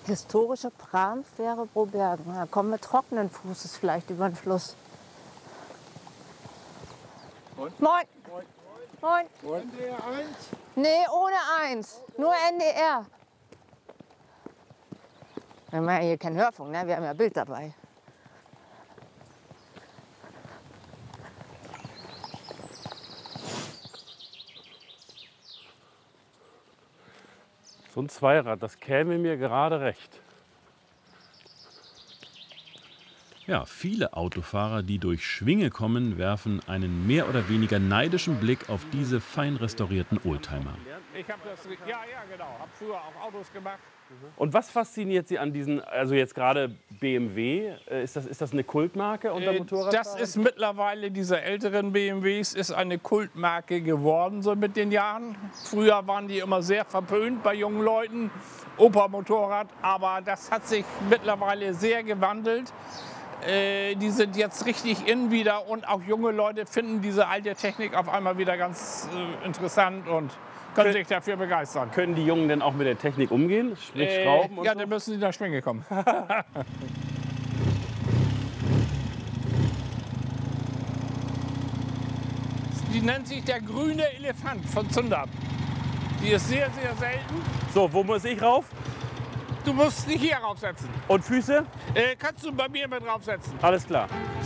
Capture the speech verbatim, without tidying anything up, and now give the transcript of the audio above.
Historische Pramfähre Brobergen. Da kommen wir trockenen Fußes vielleicht über den Fluss. Moin. Moin. Moin. Moin. N D R eins? Nee, ohne eins. Nur N D R. Wir haben ja hier keinen Hörfunk, ne? Wir haben ja Bild dabei. So ein Zweirad, das käme mir gerade recht. Ja, viele Autofahrer, die durch Schwinge kommen, werfen einen mehr oder weniger neidischen Blick auf diese fein restaurierten Oldtimer. Ich habe das, ja, ja, genau. Habe früher auch Autos gemacht. Und was fasziniert Sie an diesen, also jetzt gerade B M W? Äh, Ist das, ist das eine Kultmarke unter Äh, Motorradfahrern? Das ist mittlerweile, diese älteren B M Ws, ist eine Kultmarke geworden, so mit den Jahren. Früher waren die immer sehr verpönt bei jungen Leuten, Opa-Motorrad, aber das hat sich mittlerweile sehr gewandelt. Äh, die sind jetzt richtig in wieder und auch junge Leute finden diese alte Technik auf einmal wieder ganz äh, interessant und können sich dafür begeistern. Können die Jungen denn auch mit der Technik umgehen? Sprich Äh, Schrauben und ja, so? dann müssen sie in der Schwinge kommen. Die nennt sich der grüne Elefant von Zundert. Die ist sehr, sehr selten. So, wo muss ich rauf? Du musst dich hier raufsetzen. Und Füße? Äh, kannst du bei mir mit draufsetzen. Alles klar.